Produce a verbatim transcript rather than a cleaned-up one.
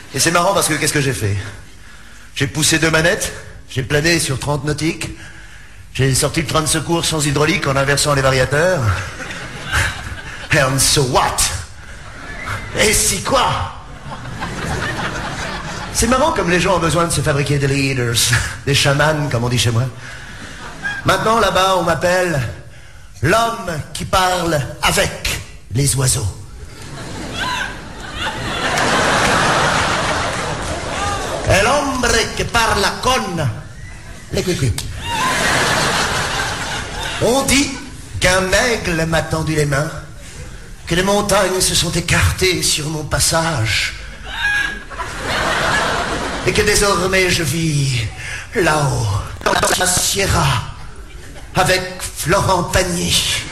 Et c'est marrant parce que qu'est-ce que j'ai fait? J'ai poussé deux manettes, j'ai plané sur trente nautiques, j'ai sorti le train de secours sans hydraulique en inversant les variateurs. And so what? Et si quoi? C'est marrant comme les gens ont besoin de se fabriquer des leaders, des chamans, comme on dit chez moi. Maintenant, là-bas, on m'appelle l'homme qui parle avec les oiseaux. El hombre que parla con les cuicuis. On dit qu'un aigle m'a tendu les mains, que les montagnes se sont écartées sur mon passage, et que désormais je vis là-haut, dans la Sierra, avec Florent Pagny.